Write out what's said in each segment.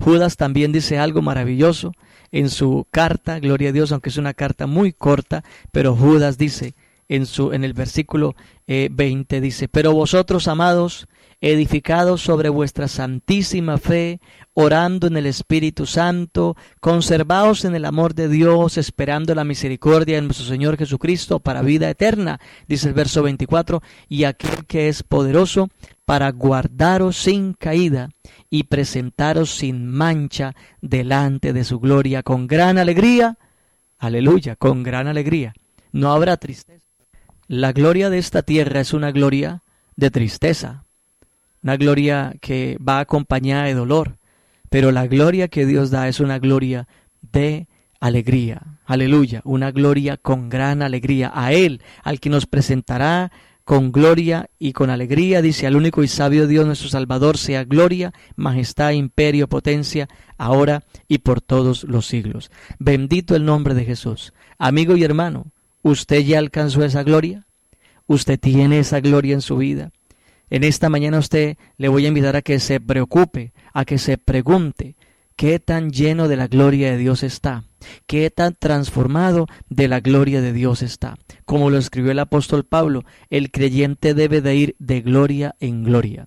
Judas también dice algo maravilloso en su carta, gloria a Dios, aunque es una carta muy corta, pero Judas dice en el versículo 20, dice: pero vosotros, amados, edificados sobre vuestra santísima fe, orando en el Espíritu Santo, conservaos en el amor de Dios, esperando la misericordia de nuestro Señor Jesucristo para vida eterna, dice el verso 24, y aquel que es poderoso para guardaros sin caída y presentaros sin mancha delante de su gloria con gran alegría. Aleluya, con gran alegría. No habrá tristeza. La gloria de esta tierra es una gloria de tristeza, una gloria que va acompañada de dolor, pero la gloria que Dios da es una gloria de alegría. Aleluya, una gloria con gran alegría. A Él, al que nos presentará con gloria y con alegría, dice: al único y sabio Dios nuestro Salvador sea gloria, majestad, imperio, potencia, ahora y por todos los siglos. Bendito el nombre de Jesús. Amigo y hermano, ¿usted ya alcanzó esa gloria? ¿Usted tiene esa gloria en su vida? En esta mañana usted le voy a invitar a que se preocupe, a que se pregunte: ¿qué tan lleno de la gloria de Dios está? ¿Qué tan transformado de la gloria de Dios está? Como lo escribió el apóstol Pablo, el creyente debe de ir de gloria en gloria.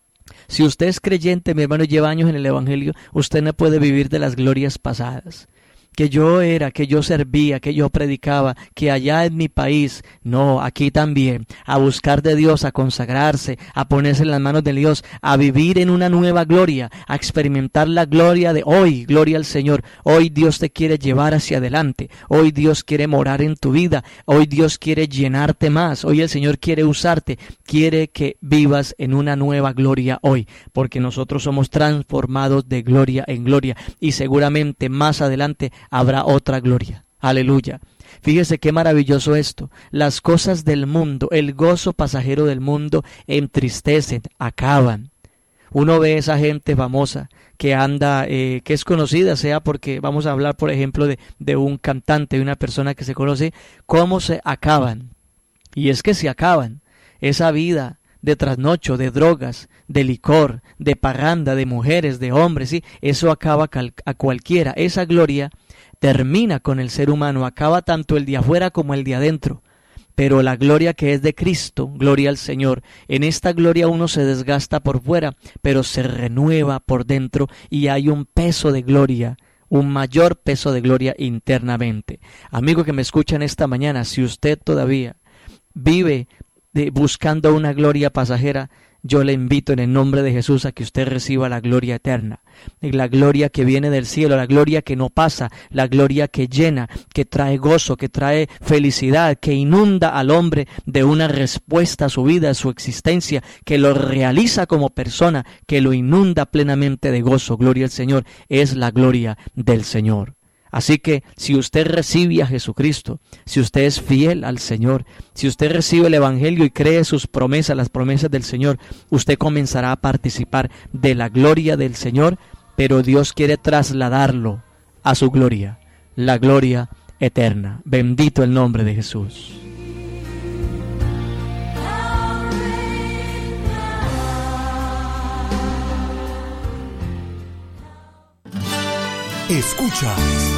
Si usted es creyente, mi hermano, lleva años en el Evangelio, usted no puede vivir de las glorias pasadas. Que yo era, que yo servía, que yo predicaba, que allá en mi país. No, aquí también, a buscar de Dios, a consagrarse, a ponerse en las manos de Dios, a vivir en una nueva gloria, a experimentar la gloria de hoy. Gloria al Señor. Hoy Dios te quiere llevar hacia adelante. Hoy Dios quiere morar en tu vida. Hoy Dios quiere llenarte más. Hoy el Señor quiere usarte. Quiere que vivas en una nueva gloria hoy, porque nosotros somos transformados de gloria en gloria, y seguramente más adelante habrá otra gloria. Aleluya. Fíjese qué maravilloso esto. Las cosas del mundo, el gozo pasajero del mundo entristecen, acaban. Uno ve esa gente famosa que anda, que es conocida, sea porque vamos a hablar, por ejemplo, de un cantante, de una persona que se conoce, cómo se acaban. Y es que se acaban. Esa vida de trasnocho, de drogas, de licor, de parranda, de mujeres, de hombres, ¿sí? Eso acaba a cualquiera. Esa gloria termina con el ser humano, acaba tanto el de afuera como el de adentro. Pero la gloria que es de Cristo, gloria al Señor, en esta gloria uno se desgasta por fuera, pero se renueva por dentro y hay un peso de gloria, un mayor peso de gloria internamente. Amigo que me escucha en esta mañana, si usted todavía vive buscando una gloria pasajera, yo le invito en el nombre de Jesús a que usted reciba la gloria eterna, la gloria que viene del cielo, la gloria que no pasa, la gloria que llena, que trae gozo, que trae felicidad, que inunda al hombre de una respuesta a su vida, a su existencia, que lo realiza como persona, que lo inunda plenamente de gozo. Gloria al Señor, es la gloria del Señor. Así que si usted recibe a Jesucristo, si usted es fiel al Señor, si usted recibe el Evangelio y cree sus promesas, las promesas del Señor, usted comenzará a participar de la gloria del Señor, pero Dios quiere trasladarlo a su gloria, la gloria eterna. Bendito el nombre de Jesús. Escuchas